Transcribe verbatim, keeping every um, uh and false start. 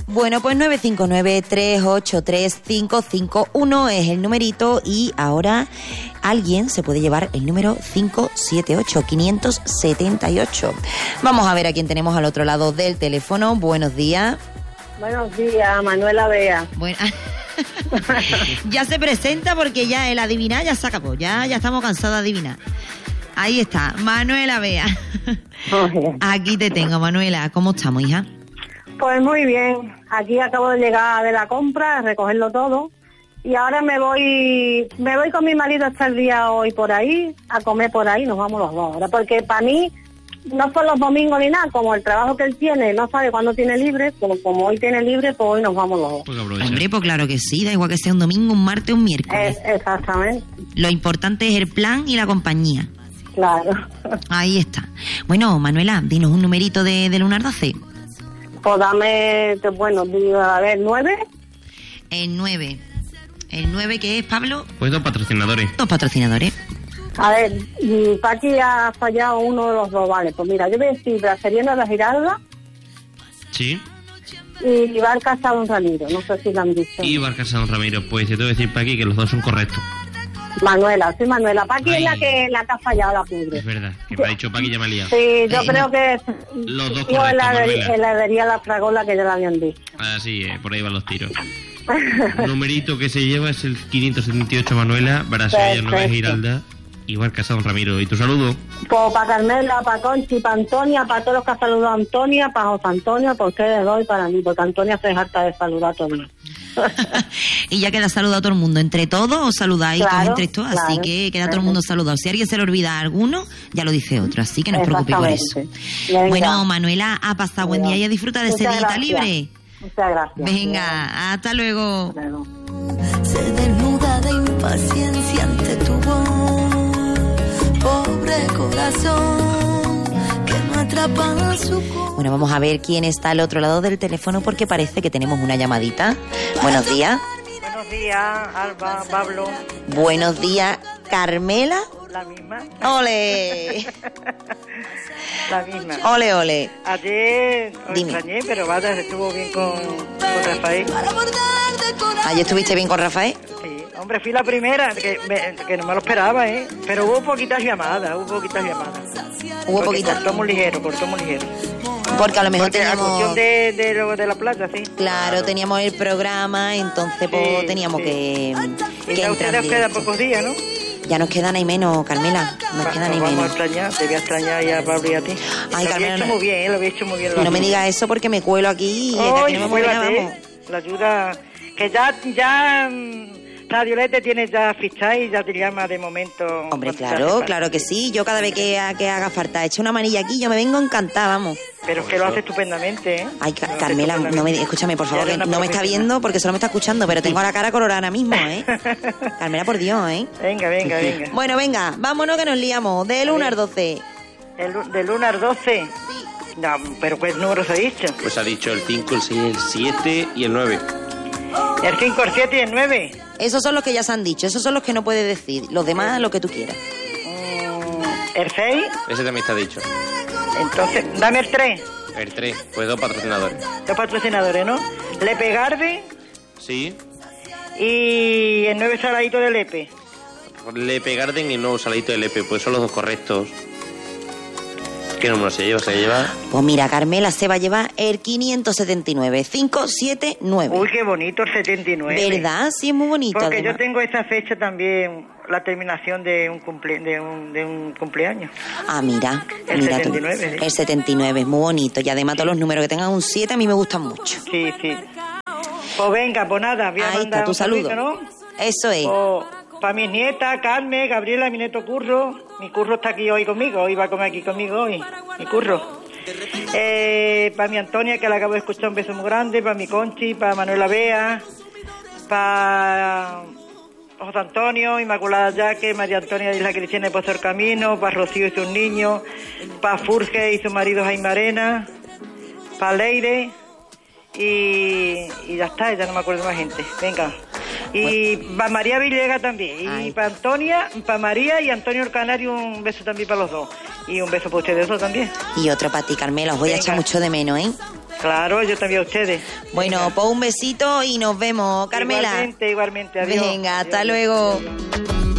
Bueno, pues nueve cinco nueve, tres ocho tres, cinco cinco uno es el numerito y ahora alguien se puede llevar el número cinco siete ocho, quinientos setenta y ocho. Vamos a ver a quién tenemos al otro lado del teléfono. Buenos días. Buenos días, Manuela Bea. Bueno, ya se presenta porque ya el adivinar ya se acabó. Ya, ya estamos cansados de adivinar. Ahí está, Manuela Bea. Aquí te tengo, Manuela. ¿Cómo estamos, hija? Pues muy bien, aquí acabo de llegar de la compra, a recogerlo todo y ahora me voy me voy con mi marido hasta el día hoy por ahí, a comer por ahí, nos vamos los dos ahora, porque para mí no son los domingos ni nada, como el trabajo que él tiene, no sabe cuándo tiene libre, como, como hoy tiene libre, pues hoy nos vamos los dos. Pues hombre, pues claro que sí, da igual que sea un domingo, un martes, un miércoles. Es, exactamente. Lo importante es el plan y la compañía. Claro. Ahí está. Bueno, Manuela, dinos un numerito de, del uno al doce. Pues dame, bueno, a ver, ¿nueve? El nueve. ¿El nueve qué es, Pablo? Pues dos patrocinadores. Dos patrocinadores. A ver, y Paqui ha fallado uno de los dos, vale. Pues mira, yo voy a decir Brasserie Nueva Giralda. Sí. Y Barca Don Ramiro, no sé si lo han dicho. Y Barca Don Ramiro, pues te tengo que decir, Paqui, que los dos son correctos. Manuela, sí, Manuela. Paqui Ay. es la que, la que ha fallado, la pobre. Es verdad, que me ha dicho Paqui, ya me ha liado. Sí, yo Ay, creo no. que... Los dos yo correctos, heladería, Manuela. heladería La Fragola, que ya la habían dicho. Ah, sí, eh, por ahí van los tiros. El numerito que se lleva es el quinientos setenta y ocho, Manuela, Brasserie Nueva Perfecto. Giralda y Barca Don Ramiro. ¿Y tu saludo? Pues para Carmela, para Conchi, para Antonia, para todos los que ha saludado a Antonia, para José Antonio, para ustedes dos y para mí, porque Antonia se harta de saludar a todos. Y ya queda saludado a todo el mundo. Entre todos os saludáis Claro, todos entre todos, así claro. que queda todo el mundo saludado. Si a alguien se le olvida a alguno, ya lo dice otro, así que no os preocupéis por eso. Exactamente. Venga. Bueno, Manuela, ha pasado buen día y a disfrutar de ese Muchas día gracias. libre. Muchas gracias. Venga, hasta luego. Hasta luego. Se desnuda de impaciencia ante tu voz, pobre corazón que no atrapa su corazón. Bueno, vamos a ver quién está al otro lado del teléfono porque parece que tenemos una llamadita. Buenos días. Buenos días, Alba, Pablo, Buenos días, Carmela. la misma, Ole. la misma. Ole, ole. Ayer os Dime. extrañé, pero vaya, estuvo bien con, con Rafael. ¿Ayer estuviste bien con Rafael? Sí, hombre, fui la primera, que, me- que no me lo esperaba, ¿eh? Pero hubo poquitas llamadas, hubo poquitas llamadas. Hubo Porque poquitas. Cortó muy ligero, cortó muy ligero. Porque a lo mejor Porque a teníamos... cuestión de, de, lo de la playa, sí. Claro, teníamos el programa, entonces pues Sí, teníamos sí. que, Y que ya entrar ustedes en os quedan directo. pocos días, ¿no? Ya nos queda ni menos, Carmela, nos Va, queda ni nos vamos a menos. extrañar, te voy a extrañar ya a Pablo y a ti. Ay, lo Carmela, había hecho no- muy bien, ¿eh? Lo había hecho muy bien. No me digas eso porque me cuelo aquí y de aquí Ay, no me mueve nada, cuélate, vamos. la ayuda, que ya, ya mm, Radio Lete tiene ya ficha y ya te llama de momento. Hombre, cuando te hace claro, falta. claro que sí. Yo cada vez que, ha- que haga falta eche una manilla aquí, yo me vengo encantada, vamos. Pero es que lo hace estupendamente, ¿eh? Ay, Ca- Lo hace Carmela, no me, estupendamente. escúchame, por Ya favor, eres que una no me está profesional. viendo porque solo me está escuchando, pero tengo la cara colorada ahora mismo, ¿eh? Carmela, por Dios, ¿eh? Venga, venga, venga. Bueno, venga, vámonos que nos liamos. Del uno al doce. El, del uno al doce. No, pero ¿qué números ha dicho? Pues ha dicho el cinco, el seis, el siete y el nueve. El cinco, el siete y el nueve. Esos son los que ya se han dicho, esos son los que no puedes decir. Los demás, lo que tú quieras. Mm, el seis. Ese también está dicho. Entonces, dame el tres. El tres, pues dos patrocinadores. Dos patrocinadores, ¿no? Lepe Garde Sí. y el nueve Saladito de Lepe. Lepe Garden y el nuevo saladito de Lepe, pues son los dos correctos. ¿Qué número se lleva? Se lleva... Pues mira, Carmela se va a llevar el quinientos setenta y nueve, quinientos setenta y nueve. Uy, qué bonito el setenta y nueve. ¿Verdad? Sí, es muy bonito. Porque además. yo tengo esa fecha también, la terminación de un, cumple, de un, de un cumpleaños. Ah, mira. El mira tú. setenta y nueve, ¿sí? El setenta y nueve, es muy bonito. Y además todos los números que tengan un siete a mí me gustan mucho. Sí, sí. Pues venga, pues nada, voy a Ahí mandar está, tu un saludo. saludito, ¿no? Eso es. Para mis nietas, Carmen, Gabriela, mi nieto Curro. Mi Curro está aquí hoy conmigo, hoy va a comer aquí conmigo hoy, mi Curro. Eh, para mi Antonia, que la acabo de escuchar, un beso muy grande. Para mi Conchi, para Manuela Bea, para José Antonio, Inmaculada Yaque, María Antonia de Isla Cristina de Pozo del Camino, para Rocío y sus niños, para Furge y su marido Jaime Arena, para Leire. Y, y ya está, ya no me acuerdo más gente. Venga. Y para María Villega también. Ay. Y para Antonia, para María y Antonio el Canario, un beso también para los dos. Y un beso para ustedes dos también. Y otro para ti, Carmela. Os voy a Venga. echar mucho de menos, ¿eh? Claro, yo también a ustedes. Bueno, Venga. pues un besito y nos vemos, Carmela. Igualmente, igualmente. Adiós. Venga, hasta Adiós, luego. adiós.